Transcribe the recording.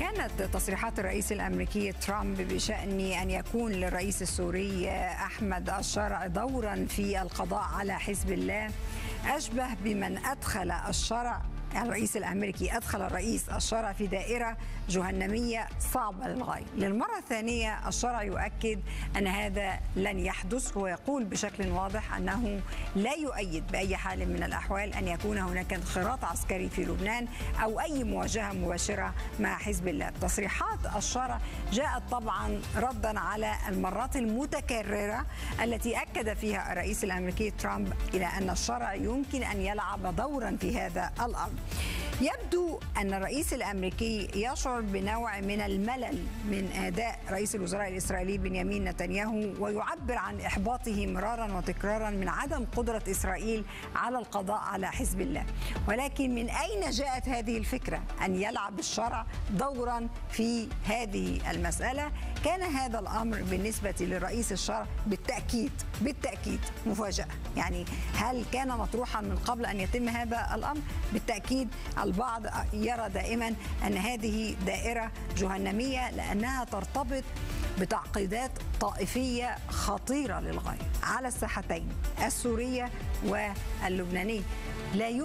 كانت تصريحات الرئيس الأمريكي ترامب بشأن أن يكون للرئيس السوري أحمد الشرع دورا في القضاء على حزب الله أشبه بمن أدخل الشرع. الرئيس الأمريكي أدخل الرئيس الشرع في دائرة جهنمية صعبة للغاية. للمرة الثانية الشرع يؤكد أن هذا لن يحدث، ويقول بشكل واضح أنه لا يؤيد بأي حال من الأحوال أن يكون هناك انخراط عسكري في لبنان أو أي مواجهة مباشرة مع حزب الله. تصريحات الشرع جاءت طبعا ردا على المرات المتكررة التي أكد فيها الرئيس الأمريكي ترامب إلى أن الشرع يمكن أن يلعب دورا في هذا الأمر. يبدو أن الرئيس الأمريكي يشعر بنوع من الملل من أداء رئيس الوزراء الإسرائيلي بنيامين نتنياهو، ويعبر عن إحباطه مرارا وتكرارا من عدم قدرة إسرائيل على القضاء على حزب الله. ولكن من أين جاءت هذه الفكرة أن يلعب الشرع دورا في هذه المسألة؟ كان هذا الأمر بالنسبة لرئيس الشرع بالتأكيد مفاجأة. يعني هل كان مطروحا من قبل أن يتم هذا الأمر؟ بالتأكيد البعض يرى دائما أن هذه دائرة جهنمية لأنها ترتبط بتعقيدات طائفية خطيرة للغاية على الساحتين السورية واللبنانية. لا